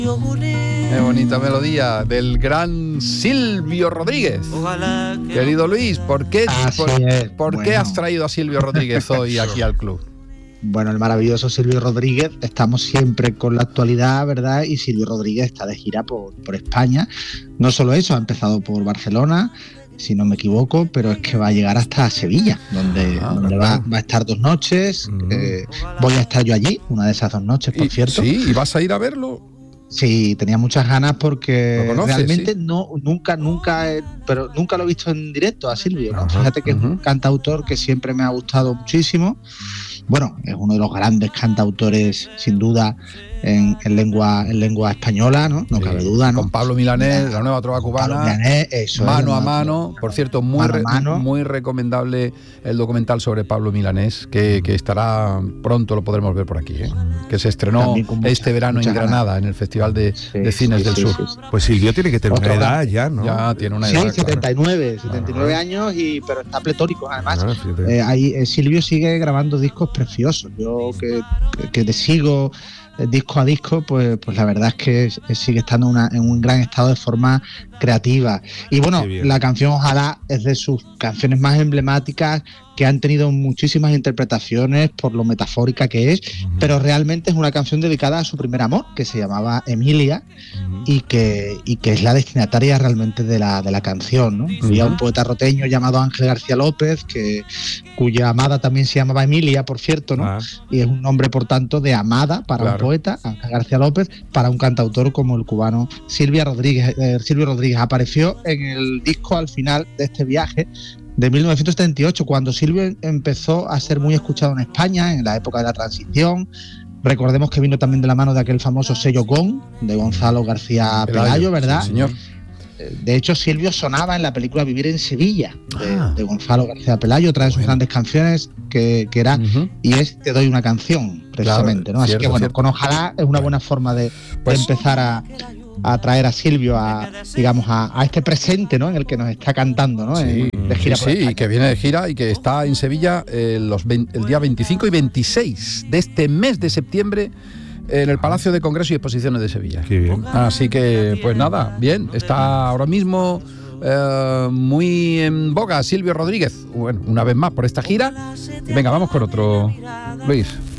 Qué bonita melodía del gran Silvio Rodríguez. Querido Luis, ¿por qué has traído a Silvio Rodríguez hoy aquí al club? Bueno, el maravilloso Silvio Rodríguez, estamos siempre con la actualidad, ¿verdad? Y Silvio Rodríguez está de gira por España. No solo eso, ha empezado por Barcelona, si no me equivoco, pero es que va a llegar hasta Sevilla, donde va a estar 2 noches. Voy a estar yo allí, una de esas 2 noches, por cierto. Sí, ¿y vas a ir a verlo? Sí, tenía muchas ganas porque conoces, realmente sí. nunca lo he visto en directo a Silvio, ¿no? Fíjate que es un cantautor que siempre me ha gustado muchísimo. Bueno, es uno de los grandes cantautores, sin duda, en lengua española, ¿no? No cabe duda, ¿no? Con Pablo Milanés, la nueva trova cubana, Pablo Milanés, eso mano a mano. Por cierto, muy recomendable el documental sobre Pablo Milanés, que estará pronto, lo podremos ver por aquí, que se estrenó este verano en Granada, en el Festival de Cines del Sur. Sí. Pues Silvio tiene que tener una edad ya, ¿no? Ya tiene una edad. Sí, 79 años, pero está pletórico, además. Silvio sigue grabando discos preciosos. Yo que te sigo disco a disco, pues la verdad es que sigue estando en un gran estado de forma creativa. Y bueno, la canción Ojalá es de sus canciones más emblemáticas, que han tenido muchísimas interpretaciones por lo metafórica que es, pero realmente es una canción dedicada a su primer amor, que se llamaba Emilia, y que es la destinataria realmente de la canción, ¿no? Había un poeta roteño llamado Ángel García López, cuya amada también se llamaba Emilia, por cierto, ¿no? Y es un nombre, por tanto, de amada para un poeta, Ángel García López, para un cantautor como el cubano Silvio Rodríguez. Silvio Rodríguez apareció en el disco al final de este viaje de 1978, cuando Silvio empezó a ser muy escuchado en España, en la época de la transición. Recordemos que vino también de la mano de aquel famoso sello GON, de Gonzalo García Pelayo, ¿verdad? Sí, señor. De hecho, Silvio sonaba en la película Vivir en Sevilla, de Gonzalo García Pelayo, otra de sus grandes canciones, que era y es Te doy una canción, precisamente, ¿no? Así que bueno, con Ojalá es una buena forma de empezar a traer a Silvio a este presente, ¿no? En el que nos está cantando, ¿no? De gira por España. Y que viene de gira y que está en Sevilla el día 25 y 26 de este mes de septiembre en el Palacio de Congreso y Exposiciones de Sevilla. Qué bien. Así que, pues nada, bien, está ahora mismo muy en boga Silvio Rodríguez, bueno, una vez más por esta gira. Venga, vamos con otro, Luis.